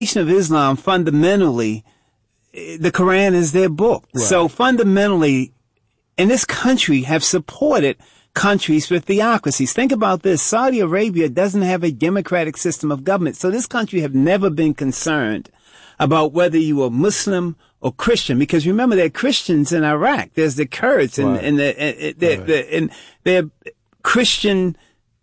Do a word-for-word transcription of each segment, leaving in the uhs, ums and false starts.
Nation of Islam, fundamentally, the Quran is their book. Right. So fundamentally, in this country, have supported countries with theocracies. Think about this. Saudi Arabia doesn't have a democratic system of government. So this country have never been concerned about whether you are Muslim or Christian, because remember, there are Christians in Iraq. There's the Kurds and, right. and the, and, the, right. the, and they're Christian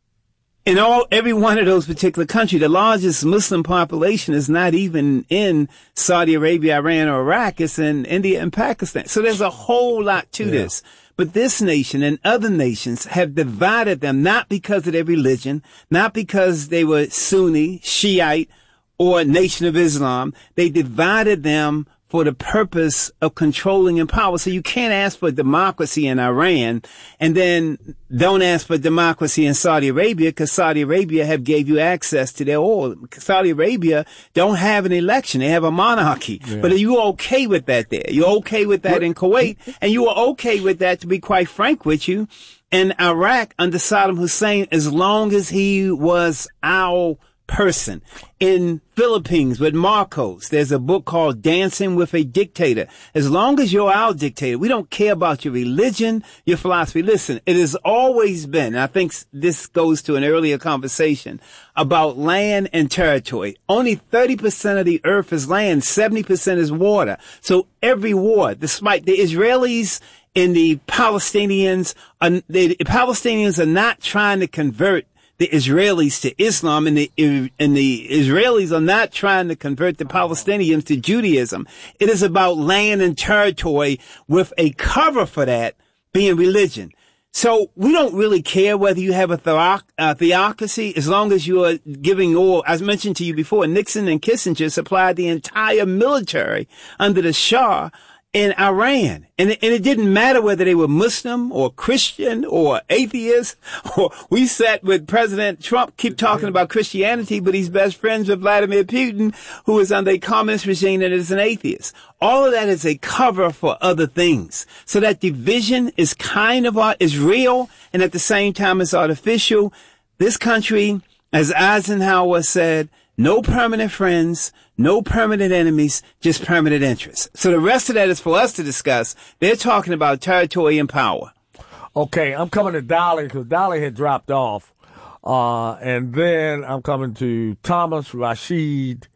in all, every one of those particular countries. The largest Muslim population is not even in Saudi Arabia, Iran, or Iraq. It's in India and Pakistan. So there's a whole lot to yeah. this. But this nation and other nations have divided them, not because of their religion, not because they were Sunni, Shiite, or Nation of Islam. They divided them for the purpose of controlling and power. So you can't ask for democracy in Iran and then don't ask for democracy in Saudi Arabia, because Saudi Arabia have gave you access to their oil. Saudi Arabia don't have an election. They have a monarchy. Yeah. But are you okay with that there? You're okay with that what? in Kuwait, and you are okay with that, to be quite frank with you, in Iraq under Saddam Hussein, as long as he was our person. In Philippines with Marcos, there's a book called Dancing with a Dictator. As long as you're our dictator, we don't care about your religion, your philosophy. Listen, it has always been, and I think this goes to an earlier conversation about land and territory. Only thirty percent of the earth is land, seventy percent is water. So every war, despite the Israelis and the Palestinians, are, the Palestinians are not trying to convert the Israelis to Islam, and the and the Israelis are not trying to convert the Palestinians to Judaism. It is about land and territory, with a cover for that being religion. So we don't really care whether you have a theoc- uh, theocracy, as long as you are giving oil. As mentioned to you before, Nixon and Kissinger supplied the entire military under the Shah in Iran. And it, and it didn't matter whether they were Muslim or Christian or atheist. Or we sat with President Trump, keep talking about Christianity, but he's best friends with Vladimir Putin, who is under a communist regime and is an atheist. All of that is a cover for other things. So that division is kind of, uh, is real, and at the same time is artificial. This country, as Eisenhower said, no permanent friends, no permanent enemies, just permanent interests. So the rest of that is for us to discuss. They're talking about territory and power. Okay, I'm coming to Dolly because Dolly had dropped off. Uh, and then I'm coming to Thomas, Rashid.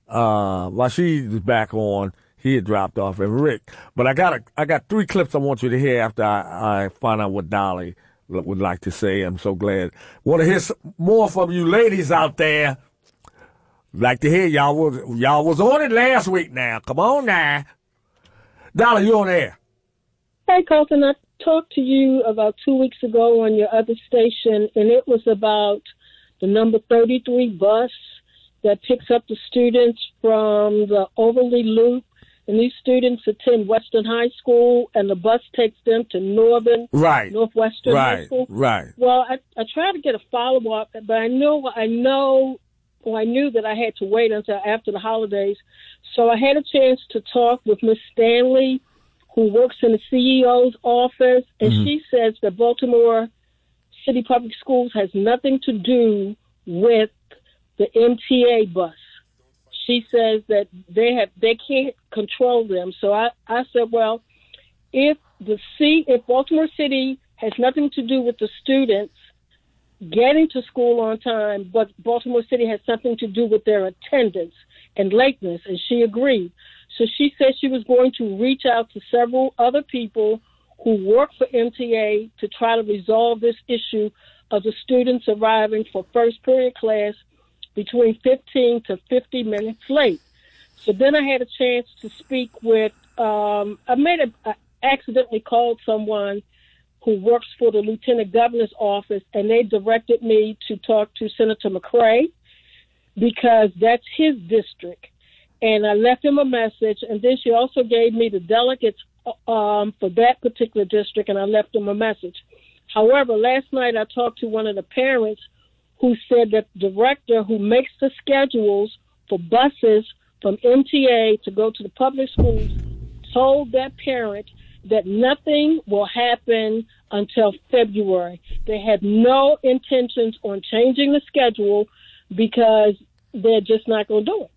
Uh, Rashid is back on. He had dropped off, and Rick. But I got a, I got three clips I want you to hear after I, I find out what Dolly would like to say. I'm so glad. Want to hear some more from you ladies out there. Like to hear y'all was y'all was on it last week now. Come on now. Dolly, you on air. Hey, Carlton, I talked to you about two weeks ago on your other station, and it was about the number thirty-three bus that picks up the students from the Overly Loop. And these students attend Western High School, and the bus takes them to Northern, right. Northwestern right. High School. Right. Well, I, I tried to get a follow-up, but I know I know Well, I knew that I had to wait until after the holidays. So I had a chance to talk with Miss Stanley, who works in the C E O's office, and mm-hmm. she says that Baltimore City Public Schools has nothing to do with the M T A bus. She says that they have they can't control them. So I, I said, well, if the C if Baltimore City has nothing to do with the students getting to school on time, but Baltimore City has something to do with their attendance and lateness, and she agreed. So she said she was going to reach out to several other people who work for M T A to try to resolve this issue of the students arriving for first period class between fifteen to fifty minutes late. So then I had a chance to speak with, um, I made a, I accidentally called someone who works for the Lieutenant Governor's office, and they directed me to talk to Senator McCray because that's his district. And I left him a message, and then she also gave me the delegates um, for that particular district, and I left him a message. However, last night I talked to one of the parents who said that the director who makes the schedules for buses from M T A to go to the public schools told that parent that nothing will happen until February. They have no intentions on changing the schedule because they're just not going to do it.